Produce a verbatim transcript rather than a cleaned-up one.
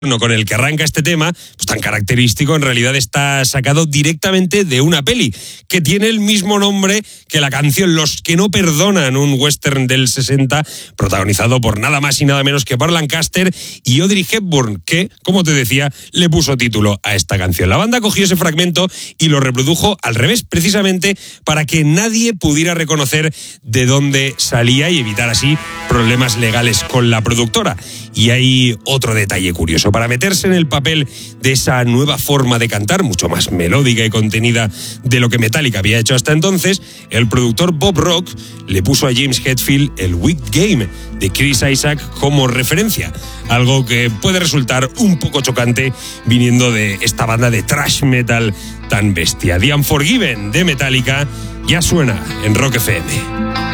con el que arranca este tema, pues tan característico, en realidad está sacado directamente de una peli que tiene el mismo nombre que la canción Los que no perdonan, un western del sesenta protagonizado por nada más y nada menos que Burt Lancaster y Audrey Hepburn, que, como te decía, le puso título a esta canción. La banda cogió ese fragmento y lo reprodujo al revés, precisamente para que nadie pudiera reconocer de dónde salía y evitar así problemas legales con la productora. Y hay otro detalle curioso. Para meterse en el papel de esa nueva forma de cantar, mucho más melódica y contenida de lo que Metallica había hecho hasta entonces, el productor Bob Rock le puso a James Hetfield el Wicked Game de Chris Isaak como referencia, algo que puede resultar un poco chocante viniendo de esta banda de thrash metal tan bestia. The Unforgiven de Metallica ya suena en Rock F M.